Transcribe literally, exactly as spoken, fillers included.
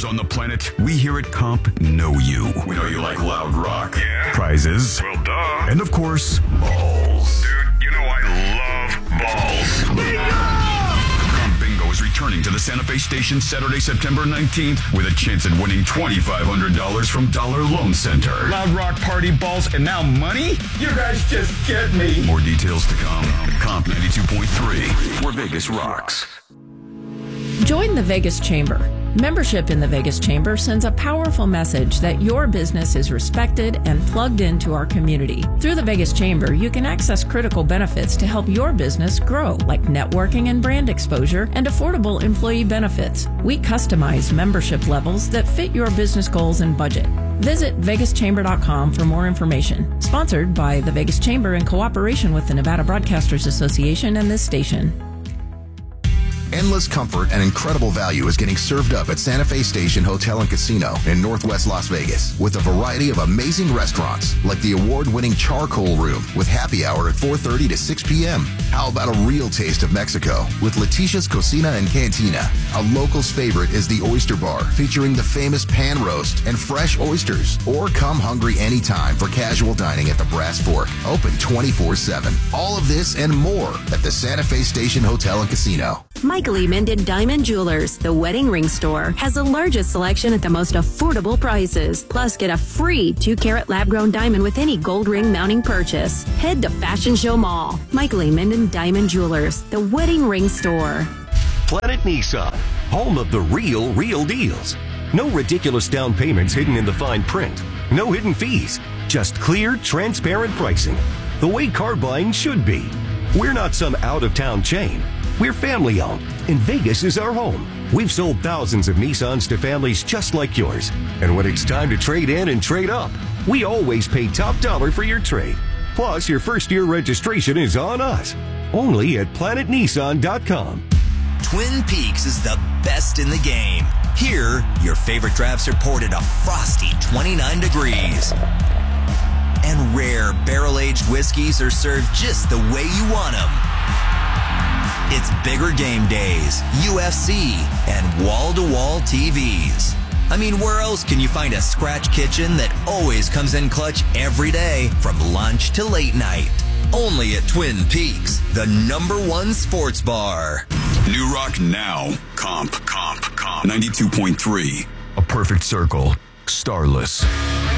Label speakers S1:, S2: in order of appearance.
S1: on the planet, we here at Comp know you. We know you like loud rock.
S2: Yeah.
S1: Prizes.
S2: Well, duh.
S1: And of course, balls.
S2: Dude, you know I love balls.
S1: Comp Bingo is returning to the Santa Fe station Saturday, September nineteenth with a chance at winning twenty-five hundred dollars from Dollar Loan Center.
S3: Loud rock, party, balls, and now money? You guys just get me.
S1: More details to come. Comp ninety-two point three, where Vegas rocks.
S4: Join the Vegas Chamber. Membership in the Vegas Chamber sends a powerful message that your business is respected and plugged into our community. Through the Vegas Chamber, you can access critical benefits to help your business grow, like networking and brand exposure and affordable employee benefits. We customize membership levels that fit your business goals and budget. Visit vegas chamber dot com for more information. Sponsored by the Vegas Chamber in cooperation with the Nevada Broadcasters Association and this station.
S5: Endless comfort and incredible value is getting served up at Santa Fe Station Hotel and Casino in Northwest Las Vegas with a variety of amazing restaurants like the award-winning Charcoal Room with happy hour at four thirty to six p.m. How about a real taste of Mexico with Letitia's Cocina and Cantina? A local's favorite is the Oyster Bar featuring the famous pan roast and fresh oysters. Or come hungry anytime for casual dining at the Brass Fork, open twenty-four seven. All of this and more at the Santa Fe Station Hotel and Casino.
S6: Michael E. Minden Diamond Jewelers, the wedding ring store, has the largest selection at the most affordable prices. Plus, get a free two carat lab-grown diamond with any gold ring mounting purchase. Head to Fashion Show Mall. Michael E. Minden Diamond Jewelers, the wedding ring store.
S7: Planet Nissan, home of the real, real deals. No ridiculous down payments hidden in the fine print. No hidden fees. Just clear, transparent pricing. The way car buying should be. We're not some out-of-town chain. We're family-owned, and Vegas is our home. We've sold thousands of Nissans to families just like yours. And when it's time to trade in and trade up, we always pay top dollar for your trade. Plus, your first-year registration is on us. Only at planet nissan dot com.
S8: Twin Peaks is the best in the game. Here, your favorite drafts are poured at a frosty twenty-nine degrees. And rare barrel-aged whiskeys are served just the way you want them. It's bigger game days, U F C, and wall-to-wall T Vs. I mean, where else can you find a scratch kitchen that always comes in clutch every day from lunch to late night? Only at Twin Peaks, the number one sports bar.
S1: New Rock now. Comp, comp, comp. ninety-two point three. A perfect circle. Starless.